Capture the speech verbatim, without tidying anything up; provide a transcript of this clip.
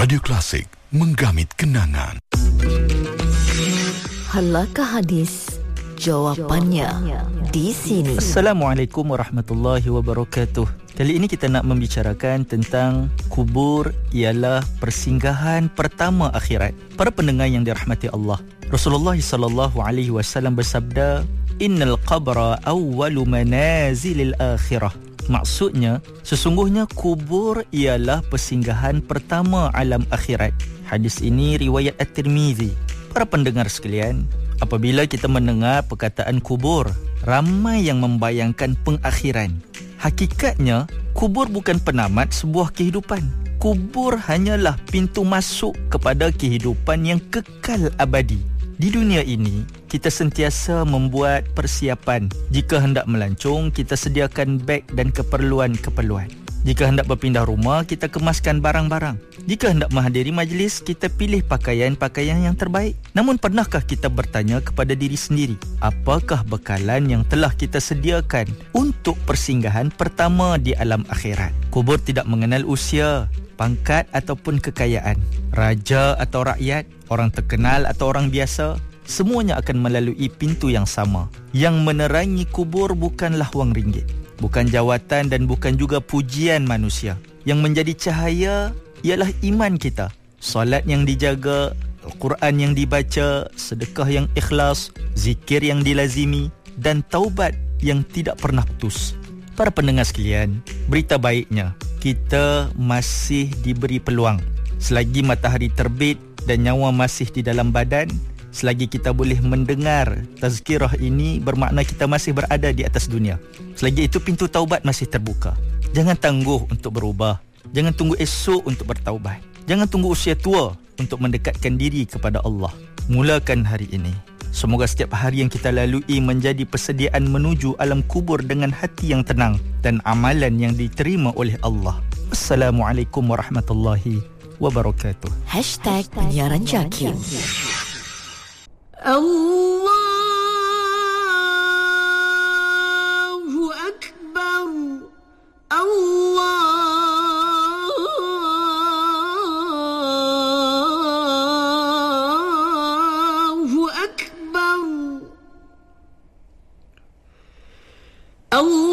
Radio Klasik, menggamit kenangan. Halakah hadis? Jawapannya di sini. Assalamualaikum warahmatullahi wabarakatuh. Kali ini kita nak membicarakan tentang kubur ialah persinggahan pertama akhirat. Para pendengar yang dirahmati Allah, Rasulullah sallallahu alaihi wasallam bersabda, "Innal qabra awwalu manazilil akhirah." Maksudnya, sesungguhnya kubur ialah persinggahan pertama alam akhirat. Hadis ini riwayat At-Tirmizi. Para pendengar sekalian, apabila kita mendengar perkataan kubur, ramai yang membayangkan pengakhiran. Hakikatnya, kubur bukan penamat sebuah kehidupan. Kubur hanyalah pintu masuk kepada kehidupan yang kekal abadi. Di dunia ini, kita sentiasa membuat persiapan. Jika hendak melancong, kita sediakan beg dan keperluan-keperluan. Jika hendak berpindah rumah, kita kemaskan barang-barang. Jika hendak menghadiri majlis, kita pilih pakaian-pakaian yang terbaik. Namun pernahkah kita bertanya kepada diri sendiri, apakah bekalan yang telah kita sediakan untuk persinggahan pertama di alam akhirat? Kubur tidak mengenal usia, pangkat ataupun kekayaan, raja atau rakyat, orang terkenal atau orang biasa, semuanya akan melalui pintu yang sama. Yang menerangi kubur bukanlah wang ringgit, bukan jawatan dan bukan juga pujian manusia. Yang menjadi cahaya ialah iman kita, solat yang dijaga, Al-Quran yang dibaca, sedekah yang ikhlas, zikir yang dilazimi, dan taubat yang tidak pernah putus. Para pendengar sekalian, berita baiknya, kita masih diberi peluang. Selagi matahari terbit dan nyawa masih di dalam badan, selagi kita boleh mendengar tazkirah ini, bermakna kita masih berada di atas dunia. Selagi itu pintu taubat masih terbuka. Jangan tangguh untuk berubah. Jangan tunggu esok untuk bertaubat. Jangan tunggu usia tua untuk mendekatkan diri kepada Allah. Mulakan hari ini. Semoga setiap hari yang kita lalui menjadi persediaan menuju alam kubur dengan hati yang tenang dan amalan yang diterima oleh Allah. Assalamualaikum warahmatullahi wabarakatuh. Hashtag Penyiaran Jakim. Allahu Akbar. Allahu Akbar. Allah